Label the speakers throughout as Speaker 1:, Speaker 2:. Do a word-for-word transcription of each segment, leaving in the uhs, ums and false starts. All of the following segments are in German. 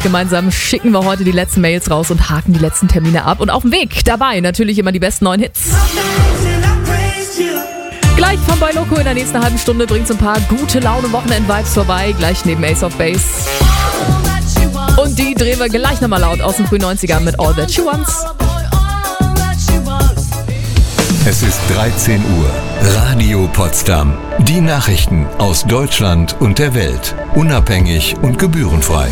Speaker 1: Gemeinsam schicken wir heute die letzten Mails raus und haken die letzten Termine ab. Und auf dem Weg dabei natürlich immer die besten neuen Hits. Gleich von Boy Loco in der nächsten halben Stunde bringt ein paar gute Laune-Wochenend-Vibes vorbei. Gleich neben Ace of Base. Und die drehen wir gleich nochmal laut aus den frühen neunzigern mit All That She Wants.
Speaker 2: Es ist dreizehn Uhr. Radio Potsdam. Die Nachrichten aus Deutschland und der Welt. Unabhängig und gebührenfrei.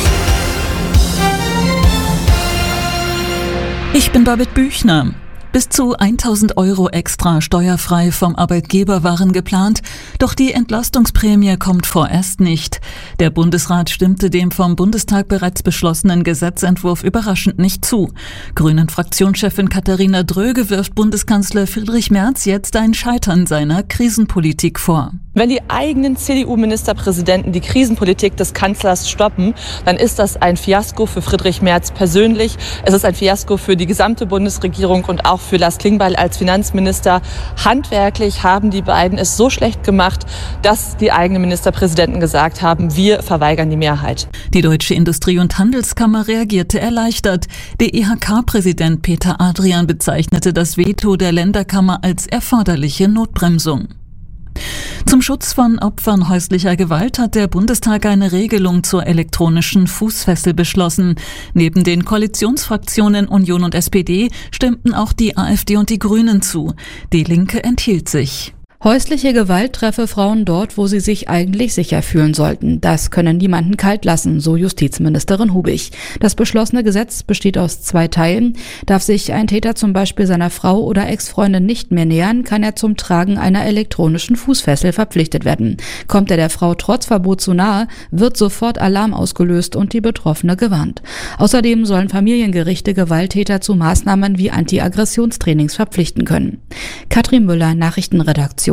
Speaker 3: Ich bin Babette Büchner. Bis zu tausend Euro extra steuerfrei vom Arbeitgeber waren geplant, doch die Entlastungsprämie kommt vorerst nicht. Der Bundesrat stimmte dem vom Bundestag bereits beschlossenen Gesetzentwurf überraschend nicht zu. Grünen-Fraktionschefin Katharina Dröge wirft Bundeskanzler Friedrich Merz jetzt ein Scheitern seiner Krisenpolitik vor.
Speaker 4: Wenn die eigenen C D U-Ministerpräsidenten die Krisenpolitik des Kanzlers stoppen, dann ist das ein Fiasko für Friedrich Merz persönlich. Es ist ein Fiasko für die gesamte Bundesregierung und auch für Lars Klingbeil als Finanzminister. Handwerklich haben die beiden es so schlecht gemacht, dass die eigenen Ministerpräsidenten gesagt haben, wir verweigern die Mehrheit.
Speaker 3: Die Deutsche Industrie- und Handelskammer reagierte erleichtert. Der I H K-Präsident Peter Adrian bezeichnete das Veto der Länderkammer als erforderliche Notbremsung. Zum Schutz von Opfern häuslicher Gewalt hat der Bundestag eine Regelung zur elektronischen Fußfessel beschlossen. Neben den Koalitionsfraktionen Union und S P D stimmten auch die AfD und die Grünen zu. Die Linke enthielt sich.
Speaker 5: Häusliche Gewalt treffe Frauen dort, wo sie sich eigentlich sicher fühlen sollten. Das können niemanden kalt lassen, so Justizministerin Hubig. Das beschlossene Gesetz besteht aus zwei Teilen. Darf sich ein Täter zum Beispiel seiner Frau oder Ex-Freundin nicht mehr nähern, kann er zum Tragen einer elektronischen Fußfessel verpflichtet werden. Kommt er der Frau trotz Verbot zu nahe, wird sofort Alarm ausgelöst und die Betroffene gewarnt. Außerdem sollen Familiengerichte Gewalttäter zu Maßnahmen wie Anti-Aggressionstrainings verpflichten können. Katrin Müller, Nachrichtenredaktion.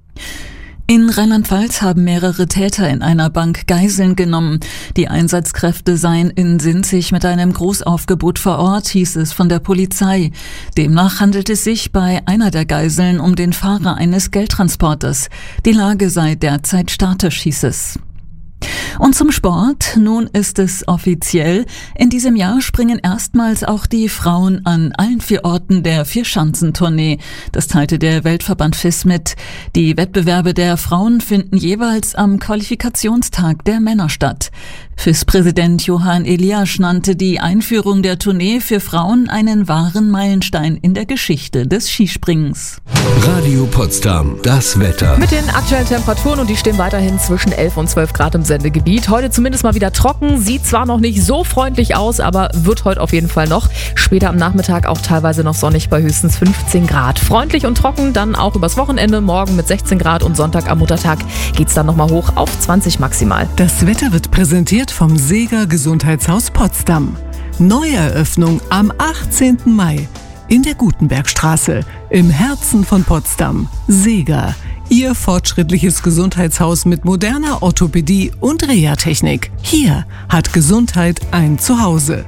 Speaker 3: In Rheinland-Pfalz haben mehrere Täter in einer Bank Geiseln genommen. Die Einsatzkräfte seien in Sinzig mit einem Großaufgebot vor Ort, hieß es von der Polizei. Demnach handelt es sich bei einer der Geiseln um den Fahrer eines Geldtransporters. Die Lage sei derzeit statisch, hieß es. Und zum Sport. Nun ist es offiziell. In diesem Jahr springen erstmals auch die Frauen an allen vier Orten der Vierschanzentournee. Das teilte der Weltverband F I S mit. Die Wettbewerbe der Frauen finden jeweils am Qualifikationstag der Männer statt. F I S-Präsident Johann Eliasch nannte die Einführung der Tournee für Frauen einen wahren Meilenstein in der Geschichte des Skispringens.
Speaker 2: Radio Potsdam, das Wetter.
Speaker 1: Mit den aktuellen Temperaturen, und die stehen weiterhin zwischen elf und zwölf Grad im Sendegebiet. Heute zumindest mal wieder trocken, sieht zwar noch nicht so freundlich aus, aber wird heute auf jeden Fall noch. Später am Nachmittag auch teilweise noch sonnig bei höchstens fünfzehn Grad. Freundlich und trocken dann auch übers Wochenende, morgen mit sechzehn Grad und Sonntag am Muttertag geht's dann nochmal hoch auf zwanzig maximal.
Speaker 6: Das Wetter wird präsentiert vom Seeger Gesundheitshaus Potsdam. Neueröffnung am achtzehnten Mai in der Gutenbergstraße im Herzen von Potsdam. Seeger, Ihr fortschrittliches Gesundheitshaus mit moderner Orthopädie und Reha-Technik. Hier hat Gesundheit ein Zuhause.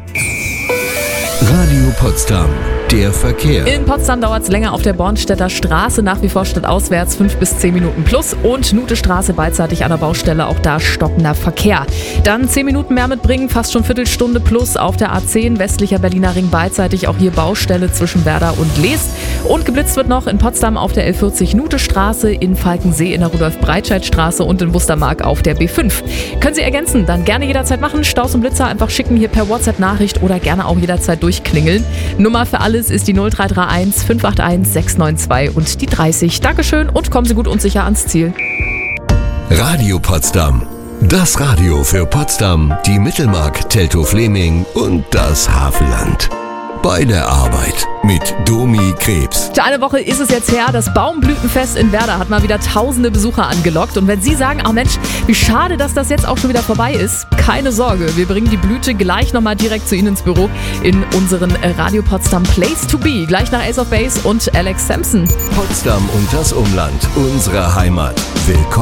Speaker 2: Radio Potsdam, der Verkehr.
Speaker 1: In Potsdam dauert es länger auf der Bornstedter Straße, nach wie vor stadtauswärts fünf bis zehn Minuten plus, und Nutestraße beidseitig an der Baustelle, auch da stockender Verkehr. Dann zehn Minuten mehr mitbringen, fast schon Viertelstunde plus auf der A zehn, westlicher Berliner Ring beidseitig, auch hier Baustelle zwischen Werder und Leest. Und geblitzt wird noch in Potsdam auf der L vierzig Nutestraße, in Falkensee in der Rudolf-Breitscheid-Straße und in Wustermark auf der B fünf. Können Sie ergänzen, dann gerne jederzeit machen, Staus und Blitzer einfach schicken hier per WhatsApp-Nachricht oder gerne auch jederzeit durchklingeln. Nummer für alles ist die null drei drei eins fünf acht eins sechs neun zwei und die dreißig. Dankeschön und kommen Sie gut und sicher ans Ziel.
Speaker 2: Radio Potsdam. Das Radio für Potsdam, die Mittelmark, Teltow-Fleming und das Havelland. Bei der Arbeit mit Domi Krebs.
Speaker 1: Eine Woche ist es jetzt her, das Baumblütenfest in Werder hat mal wieder tausende Besucher angelockt. Und wenn Sie sagen, ach Mensch, wie schade, dass das jetzt auch schon wieder vorbei ist, keine Sorge, wir bringen die Blüte gleich nochmal direkt zu Ihnen ins Büro in unseren Radio Potsdam Place to Be. Gleich nach Ace of Base und Alex Sampson.
Speaker 2: Potsdam und das Umland, unsere Heimat. Willkommen.